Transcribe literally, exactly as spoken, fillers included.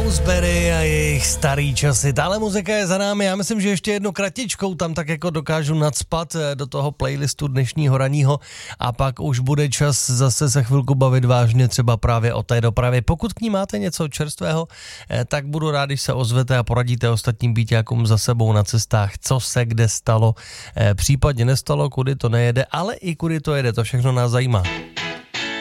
Roseberry a jejich starý časy. Tahle muzika je za námi, já myslím, že ještě jednu kratičkou tam tak jako dokážu nacpat do toho playlistu dnešního raního a pak už bude čas zase se chvilku bavit vážně třeba právě o té dopravě. Pokud k ní máte něco čerstvého, tak budu rád, když se ozvete a poradíte ostatním býťákům za sebou na cestách, co se kde stalo, případně nestalo, kudy to nejede, ale i kudy to jede, to všechno nás zajímá.